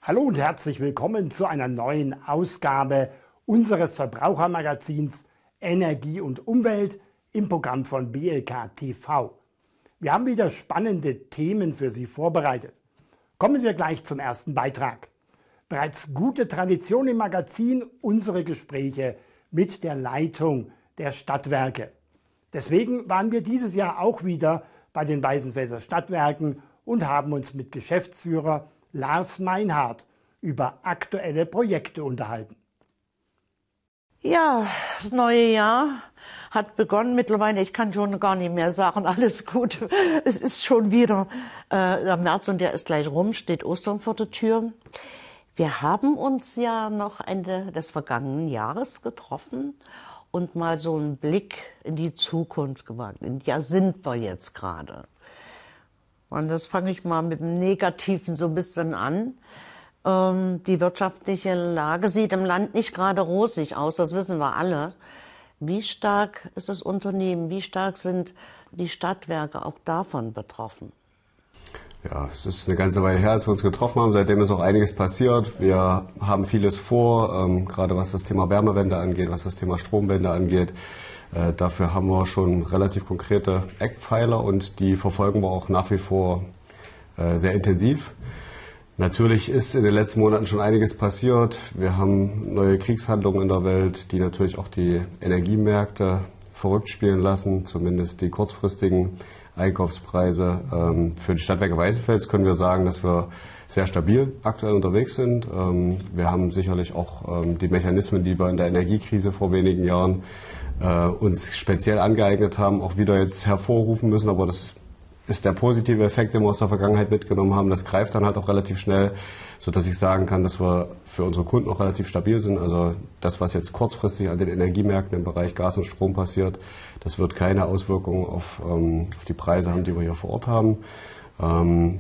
Hallo und herzlich willkommen zu einer neuen Ausgabe unseres Verbrauchermagazins Energie und Umwelt im Programm von BLK TV. Wir haben wieder spannende Themen für Sie vorbereitet. Kommen wir gleich zum ersten Beitrag. Bereits gute Tradition im Magazin, unsere Gespräche mit der Leitung der Stadtwerke. Deswegen waren wir dieses Jahr auch wieder bei den Weißenfelser Stadtwerken und haben uns mit Geschäftsführer Lars Meinhardt über aktuelle Projekte unterhalten. Ja, das neue Jahr hat begonnen. Mittlerweile, ich kann schon gar nicht mehr sagen, alles gut. Es ist schon wieder der März und der ist gleich rum, steht Ostern vor der Tür. Wir haben uns ja noch Ende des vergangenen Jahres getroffen und mal so einen Blick in die Zukunft gewagt. Ja, sind wir jetzt gerade? Und das fange ich mal mit dem Negativen so ein bisschen an. Die wirtschaftliche Lage sieht im Land nicht gerade rosig aus, das wissen wir alle. Wie stark ist das Unternehmen, wie stark sind die Stadtwerke auch davon betroffen? Ja, es ist eine ganze Weile her, als wir uns getroffen haben. Seitdem ist auch einiges passiert. Wir haben vieles vor, gerade was das Thema Wärmewende angeht, was das Thema Stromwende angeht. Dafür haben wir schon relativ konkrete Eckpfeiler und die verfolgen wir auch nach wie vor sehr intensiv. Natürlich ist in den letzten Monaten schon einiges passiert. Wir haben neue Kriegshandlungen in der Welt, die natürlich auch die Energiemärkte verrückt spielen lassen, zumindest die kurzfristigen Einkaufspreise. Für die Stadtwerke Weißenfels können wir sagen, dass wir sehr stabil aktuell unterwegs sind. Wir haben sicherlich auch die Mechanismen, die wir in der Energiekrise vor wenigen Jahren uns speziell angeeignet haben, auch wieder jetzt hervorrufen müssen. Aber das ist der positive Effekt, den wir aus der Vergangenheit mitgenommen haben. Das greift dann halt auch relativ schnell, sodass ich sagen kann, dass wir für unsere Kunden auch relativ stabil sind. Also das, was jetzt kurzfristig an den Energiemärkten im Bereich Gas und Strom passiert, das wird keine Auswirkungen auf die Preise haben, die wir hier vor Ort haben.